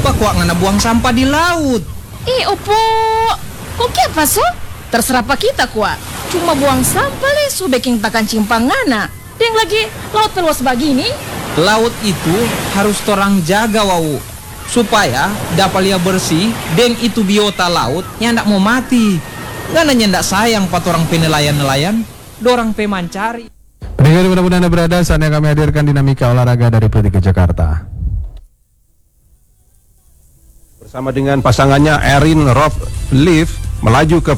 Kenapa kok ngana buang sampah di laut? Opo, kok apa so? Terserah pak kita kuat. Cuma buang sampah le, so baking takancing pangana. Yang lagi laut peluas begini. Laut itu harus torang jaga wau, supaya dapat lia bersih. Dan itu biota laut yang ndak mau mati. Ngana ndak sayang pat orang penelayan-nelayan, dorang pemancari. Pendengar mudah-mudahan Anda berada, saatnya kami hadirkan dinamika olahraga dari P3 Jakarta. Bersama dengan pasangannya Erin Rob Leaf melaju ke